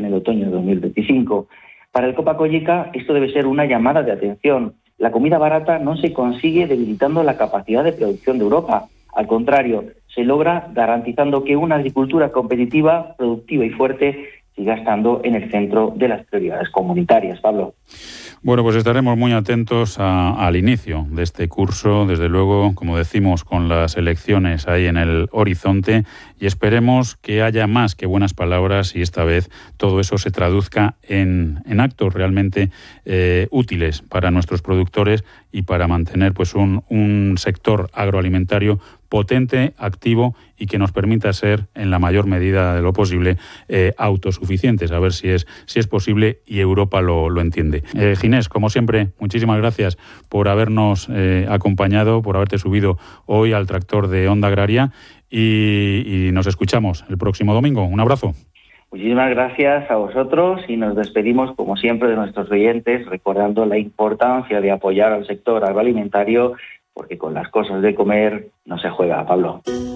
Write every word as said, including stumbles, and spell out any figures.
el otoño de dos mil veinticinco. Para el Copa Cogeca esto debe ser una llamada de atención. La comida barata no se consigue debilitando la capacidad de producción de Europa. Al contrario, se logra garantizando que una agricultura competitiva, productiva y fuerte siga estando en el centro de las prioridades comunitarias. Pablo. Bueno, pues estaremos muy atentos a, al inicio de este curso, desde luego, como decimos, con las elecciones ahí en el horizonte, y esperemos que haya más que buenas palabras y esta vez todo eso se traduzca en, en actos realmente eh, útiles para nuestros productores y para mantener pues un, un sector agroalimentario potente, activo y que nos permita ser, en la mayor medida de lo posible, eh, autosuficientes. A ver si es, si es posible y Europa lo, lo entiende. Eh, Ginés, como siempre, muchísimas gracias por habernos eh, acompañado, por haberte subido hoy al tractor de Onda Agraria y, y nos escuchamos el próximo domingo. Un abrazo. Muchísimas gracias a vosotros y nos despedimos, como siempre, de nuestros oyentes, recordando la importancia de apoyar al sector agroalimentario, porque con las cosas de comer no se juega, Pablo.